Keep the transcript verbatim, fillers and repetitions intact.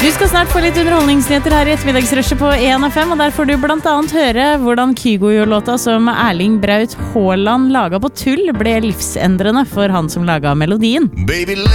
Du skal snart få litt underholdningsnyheter her i ettermiddagsrushet på en F M, og der får du blant annet høre hvordan Kygo-låta som Erling Braut Haaland laget på tull ble livsendrende for han som laget melodien. Baby